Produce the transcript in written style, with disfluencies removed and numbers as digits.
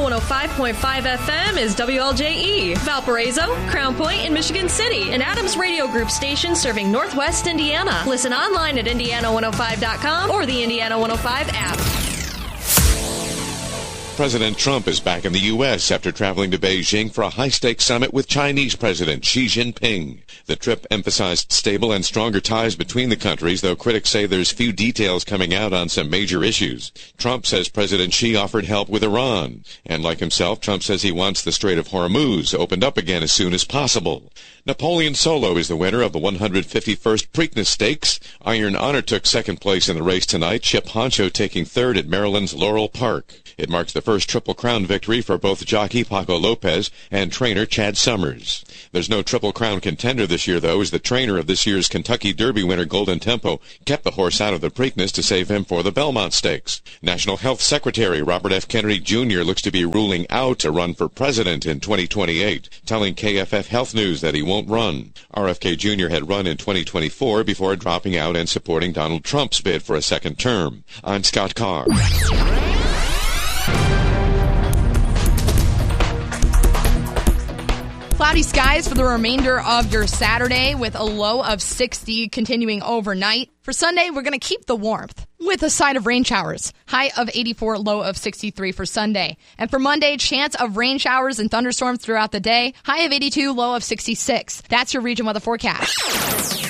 105.5 FM is WLJE, Valparaiso, Crown Point, and Michigan City, an Adams Radio Group station serving Northwest Indiana. Listen online at Indiana105.com or the Indiana 105 app. President Trump is back in the U.S. after traveling to Beijing for a high-stakes summit with Chinese President Xi Jinping. The trip emphasized stable and stronger ties between the countries, though critics say there's few details coming out on some major issues. Trump says President Xi offered help with Iran. And like himself, Trump says he wants the Strait of Hormuz opened up again as soon as possible. Napoleon Solo is the winner of the 151st Preakness Stakes. Iron Honor took second place in the race tonight, Chip Honcho taking third at Maryland's Laurel Park. It marks the first Triple Crown victory for both jockey Paco Lopez and trainer Chad Summers. There's no Triple Crown contender this year, though, as the trainer of this year's Kentucky Derby winner Golden Tempo kept the horse out of the Preakness to save him for the Belmont Stakes. National Health Secretary Robert F. Kennedy Jr. looks to be ruling out a run for president in 2028, telling KFF Health News that he won't run. RFK Jr. had run in 2024 before dropping out and supporting Donald Trump's bid for a second term. I'm Scott Carr. Cloudy skies for the remainder of your Saturday with a low of 60 continuing overnight. For Sunday, we're going to keep the warmth with a side of rain showers. High of 84, low of 63 for Sunday. And for Monday, chance of rain showers and thunderstorms throughout the day. High of 82, low of 66. That's your region weather forecast.